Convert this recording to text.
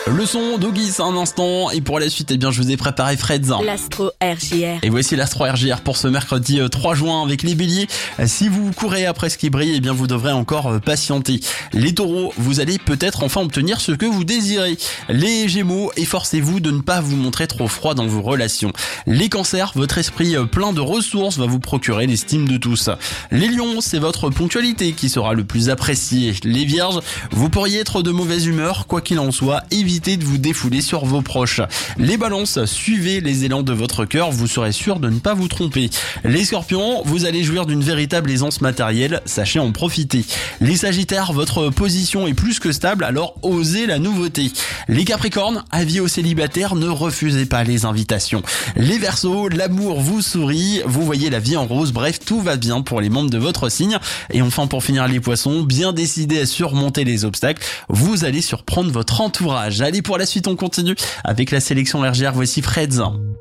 Le son d'Ogis un instant et pour la suite, je vous ai préparé Freds. L'Astro RJR. Et voici l'Astro RJR pour ce mercredi 3 juin avec les béliers. Si vous courez après ce qui brille, vous devrez encore patienter. Les taureaux, vous allez peut-être enfin obtenir ce que vous désirez. Les gémeaux, efforcez-vous de ne pas vous montrer trop froid dans vos relations. Les cancers, votre esprit plein de ressources va vous procurer l'estime de tous. Les lions, c'est votre ponctualité qui sera le plus appréciée. Les vierges, vous pourriez être de mauvaise humeur, quoi qu'il en soit, évitez de vous défouler sur vos proches. Les balances, suivez les élans de votre cœur, vous serez sûr de ne pas vous tromper. Les scorpions, vous allez jouir d'une véritable aisance matérielle, sachez en profiter. Les sagittaires, votre position est plus que stable, alors osez la nouveauté. Les capricornes, avis aux célibataires, ne refusez pas les invitations. Les verseaux, l'amour vous sourit, vous voyez la vie en rose, bref, tout va bien pour les membres de votre signe. Et enfin pour finir les poissons, bien décidés à surmonter les obstacles, vous allez surprendre votre entourage. Allez, pour la suite, on continue avec la sélection RJR. Voici Freds.